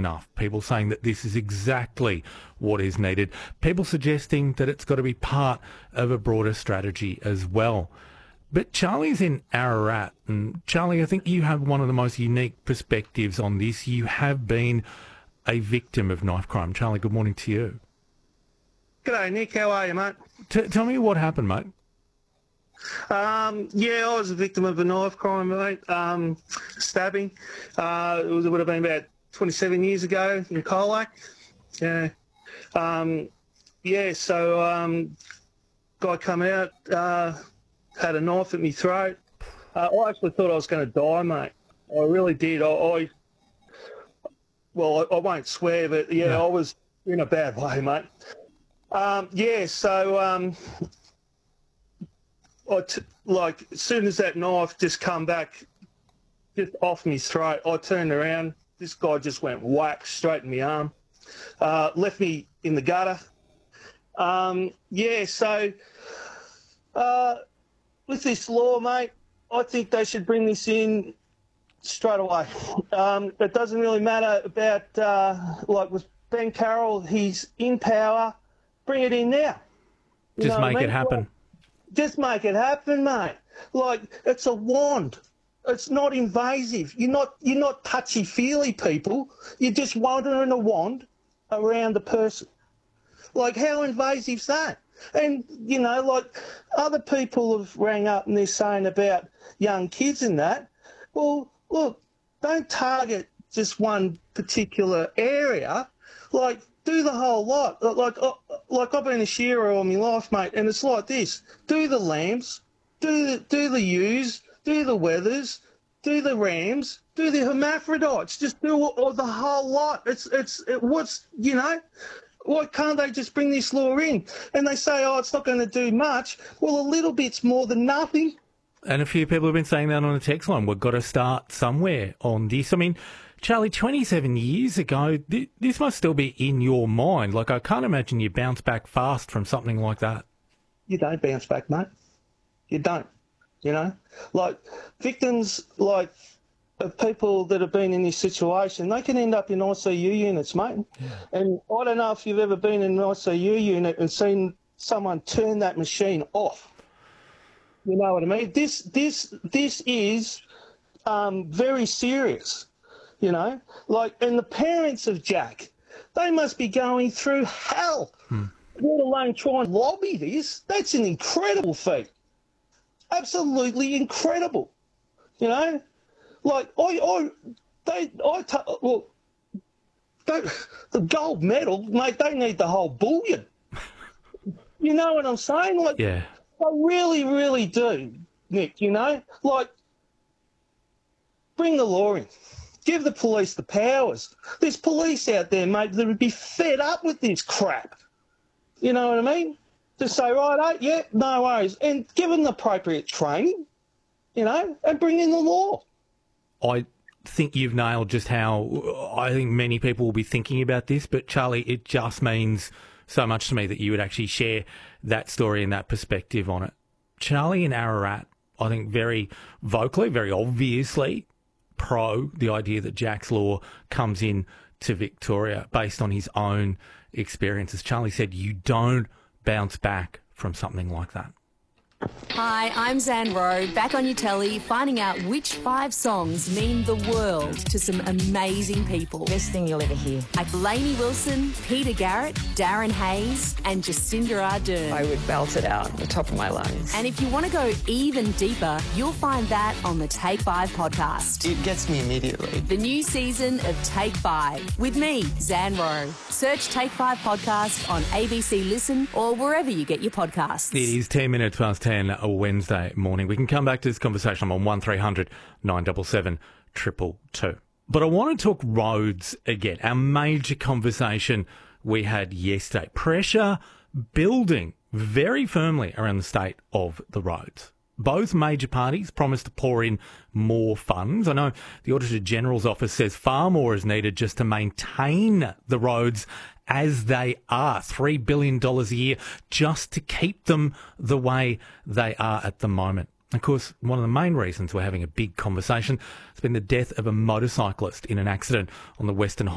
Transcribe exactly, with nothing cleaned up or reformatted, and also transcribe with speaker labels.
Speaker 1: enough. People saying that this is exactly what is needed. People suggesting that it's got to be part of a broader strategy as well. But Charlie's in Ararat, and Charlie, I think you have one of the most unique perspectives on this. You have been a victim of knife crime. Charlie, good morning to you.
Speaker 2: G'day, Nick. How are you, mate?
Speaker 1: T- tell me what happened, mate.
Speaker 2: Um, yeah, I was a victim of a knife crime, mate. Um, stabbing. Uh, it, was, it would have been about twenty-seven years ago in Colac. Yeah. Um, yeah, so um, guy come out, uh, had a knife at my throat. Uh, I actually thought I was going to die, mate. I really did. I, I well, I, I won't swear, but yeah, no. I was in a bad way, mate. Um, yeah, so um, I t- like as soon as that knife just come back, just off my throat, I turned around. This guy just went whack straight in my arm, uh, left me in the gutter. Um, yeah, so. Uh, With this law, mate, I think they should bring this in straight away. Um, it doesn't really matter about, uh, like with Ben Carroll, he's in power. Bring it in now. You
Speaker 1: Just make I mean? it happen.
Speaker 2: Like, just make it happen, mate. Like, it's a wand. It's not invasive. You're not, you're not touchy-feely people. You're just wandering a wand around the person. Like, how invasive's that? And, you know, like other people have rang up and they're saying about young kids and that. Well, look, don't target just one particular area. Like, do the whole lot. Like, like I've been a shearer all my life, mate, and it's like this. Do the lambs, do the, do the ewes, do the wethers, do the rams, do the hermaphrodites. Just do all, all the whole lot. It's, it's, it, what's, you know... Why can't they just bring this law in? And they say, oh, it's not going to do much. Well, a little bit's more than nothing.
Speaker 1: And a few people have been saying that on the text line. We've got to start somewhere on this. I mean, Charlie, twenty-seven years ago, th- this must still be in your mind. Like, I can't imagine you bounce back fast from something like that.
Speaker 2: You don't bounce back, mate. You don't, you know? Like, victims, like... of people that have been in this situation, they can end up in I C U units, mate. Yeah. And I don't know if you've ever been in an I C U unit and seen someone turn that machine off. You know what I mean? This this this is um, very serious, you know? Like, and the parents of Jack, they must be going through hell, hmm. let alone try and lobby this. That's an incredible feat. Absolutely incredible, you know? Like, I, I, they, I, t- well, they, the gold medal, mate, they need the whole bullion. You know what I'm saying? Like,
Speaker 1: yeah.
Speaker 2: I really, really do, Nick, you know? Like, bring the law in. Give the police the powers. There's police out there, mate, that would be fed up with this crap. You know what I mean? To say, right, yeah, no worries. And give them the appropriate training, you know, and bring in the law.
Speaker 1: I think you've nailed just how I think many people will be thinking about this, but Charlie, it just means so much to me that you would actually share that story and that perspective on it. Charlie in Ararat, I think very vocally, very obviously pro the idea that Jack's Law comes in to Victoria based on his own experiences. Charlie said you don't bounce back from something like that.
Speaker 3: Hi, I'm Zan Rowe, back on your telly, finding out which five songs mean the world to some amazing people.
Speaker 4: Best thing you'll ever hear.
Speaker 3: Like Lainey Wilson, Peter Garrett, Darren Hayes and Jacinda Ardern.
Speaker 4: I would belt it out at the top of my lungs.
Speaker 3: And if you want to go even deeper, you'll find that on the Take Five podcast.
Speaker 5: It gets me immediately.
Speaker 3: The new season of Take Five with me, Zan Rowe. Search Take Five podcast on A B C Listen or wherever you get your podcasts.
Speaker 1: It is ten minutes past ten. A Wednesday morning. We can come back to this conversation on one three hundred nine seven seven two two two. But I want to talk roads again. Our major conversation we had yesterday. Pressure building very firmly around the state of the roads. Both major parties promised to pour in more funds. I know the Auditor General's office says far more is needed just to maintain the roads as they are. three billion dollars a year just to keep them the way they are at the moment. Of course, one of the main reasons we're having a big conversation has been the death of a motorcyclist in an accident on the Western